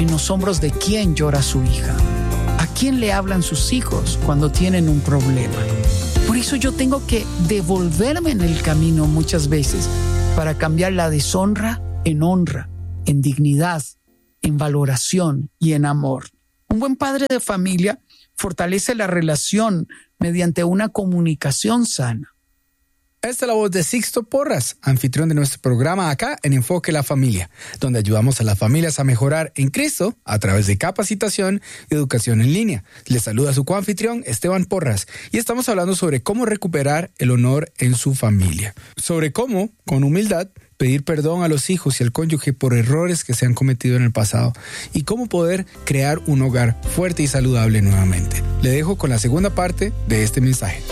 en los hombros de quién llora su hija. ¿A quién le hablan sus hijos cuando tienen un problema? Por eso yo tengo que devolverme en el camino muchas veces para cambiar la deshonra en honra, en dignidad, en valoración y en amor. Un buen padre de familia fortalece la relación mediante una comunicación sana. Esta es la voz de Sixto Porras, anfitrión de nuestro programa acá en Enfoque la Familia, donde ayudamos a las familias a mejorar en Cristo a través de capacitación y educación en línea. Les saluda su coanfitrión Esteban Porras y estamos hablando sobre cómo recuperar el honor en su familia. Sobre cómo, con humildad, pedir perdón a los hijos y al cónyuge por errores que se han cometido en el pasado y cómo poder crear un hogar fuerte y saludable nuevamente. Le dejo con la segunda parte de este mensaje.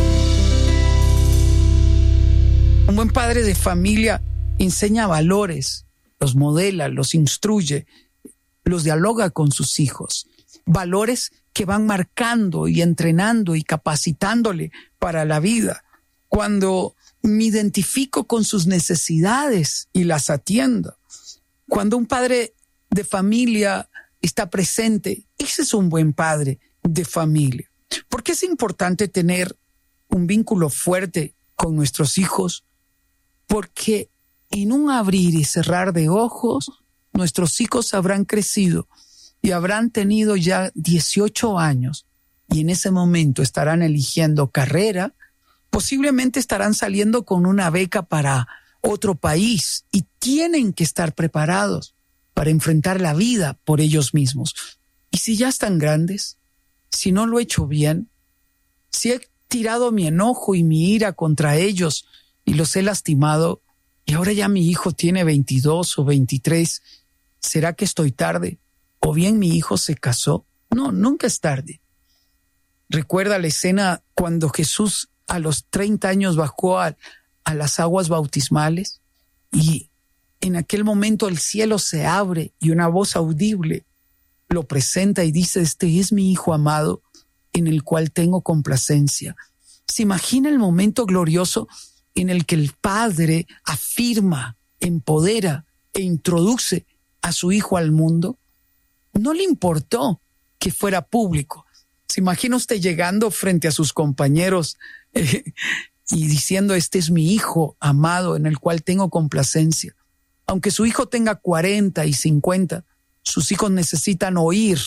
Un buen padre de familia enseña valores, los modela, los instruye, los dialoga con sus hijos. Valores que van marcando y entrenando y capacitándole para la vida. Cuando me identifico con sus necesidades y las atiendo. Cuando un padre de familia está presente, ese es un buen padre de familia. ¿Por qué es importante tener un vínculo fuerte con nuestros hijos? Porque en un abrir y cerrar de ojos, nuestros hijos habrán crecido y habrán tenido ya 18 años y en ese momento estarán eligiendo carrera, posiblemente estarán saliendo con una beca para otro país y tienen que estar preparados para enfrentar la vida por ellos mismos. Y si ya están grandes, si no lo he hecho bien, si he tirado mi enojo y mi ira contra ellos y los he lastimado, y ahora ya mi hijo tiene 22 o 23, ¿será que estoy tarde? ¿O bien mi hijo se casó? No, nunca es tarde. Recuerda la escena cuando Jesús a los 30 años bajó a las aguas bautismales y en aquel momento el cielo se abre y una voz audible lo presenta y dice: este es mi hijo amado en el cual tengo complacencia. ¿Se imagina el momento glorioso en el que el padre afirma, empodera e introduce a su hijo al mundo? No le importó que fuera público. ¿Se imagina usted llegando frente a sus compañeros y diciendo: este es mi hijo amado en el cual tengo complacencia? Aunque su hijo tenga 40 y 50, sus hijos necesitan oír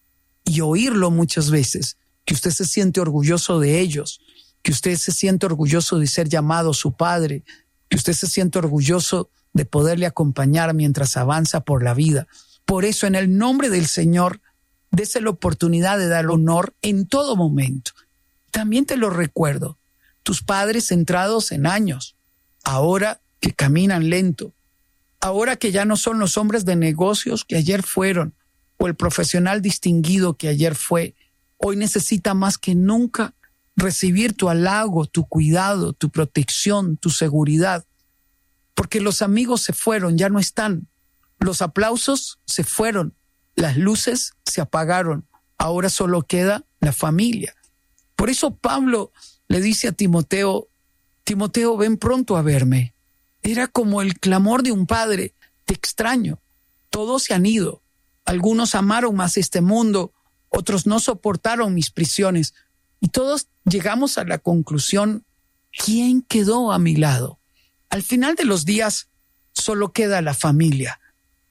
y oírlo muchas veces, que usted se siente orgulloso de ellos, que usted se siente orgulloso de ser llamado su padre, que usted se siente orgulloso de poderle acompañar mientras avanza por la vida. Por eso, en el nombre del Señor, dese la oportunidad de dar honor en todo momento. También te lo recuerdo, tus padres centrados en años, ahora que caminan lento, ahora que ya no son los hombres de negocios que ayer fueron, o el profesional distinguido que ayer fue, hoy necesita más que nunca recibir tu halago, tu cuidado, tu protección, tu seguridad. Porque los amigos se fueron, ya no están. Los aplausos se fueron, las luces se apagaron. Ahora solo queda la familia. Por eso Pablo le dice a Timoteo: Timoteo, ven pronto a verme. Era como el clamor de un padre: te extraño. Todos se han ido. Algunos amaron más este mundo, otros no soportaron mis prisiones. Y todos llegamos a la conclusión: ¿quién quedó a mi lado? Al final de los días solo queda la familia.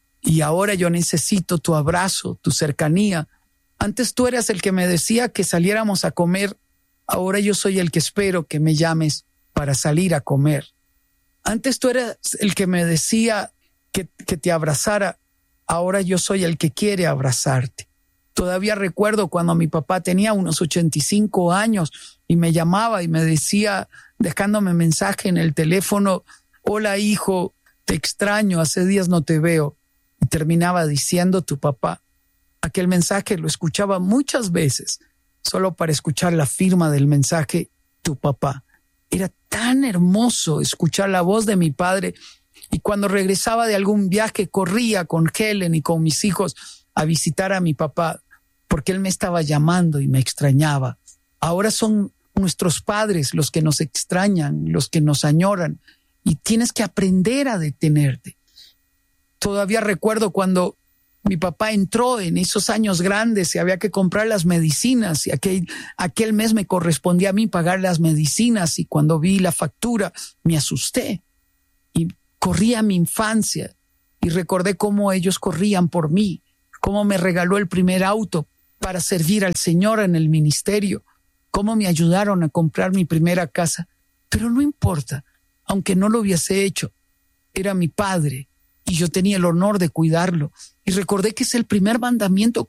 Y ahora yo necesito tu abrazo, tu cercanía. Antes tú eras el que me decía que saliéramos a comer. Ahora yo soy el que espero que me llames para salir a comer. Antes tú eras el que me decía que te abrazara. Ahora yo soy el que quiere abrazarte. Todavía recuerdo cuando mi papá tenía unos 85 años y me llamaba y me decía, dejándome mensaje en el teléfono: hola hijo, te extraño, hace días no te veo. Y terminaba diciendo tu papá. Aquel mensaje lo escuchaba muchas veces, solo para escuchar la firma del mensaje, tu papá. Era tan hermoso escuchar la voz de mi padre, y cuando regresaba de algún viaje corría con Helen y con mis hijos a visitar a mi papá, porque él me estaba llamando y me extrañaba. Ahora son nuestros padres los que nos extrañan, los que nos añoran, y tienes que aprender a detenerte. Todavía recuerdo cuando Mi papá entró en esos años grandes y había que comprar las medicinas y aquel mes me correspondía a mí pagar las medicinas y cuando vi la factura me asusté y corrí a mi infancia y recordé cómo ellos corrían por mí, cómo me regaló el primer auto para servir al Señor en el ministerio, cómo me ayudaron a comprar mi primera casa. Pero no importa, aunque no lo hubiese hecho, era mi padre y yo tenía el honor de cuidarlo. Y recordé que es el primer mandamiento